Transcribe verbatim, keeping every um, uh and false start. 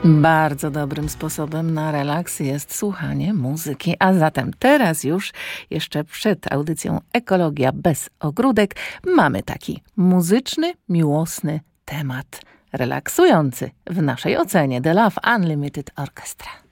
Bardzo dobrym sposobem na relaks jest słuchanie muzyki. A zatem teraz już, jeszcze przed audycją Ekologia bez ogródek, mamy taki muzyczny, miłosny temat, relaksujący w naszej ocenie The Love Unlimited Orchestra.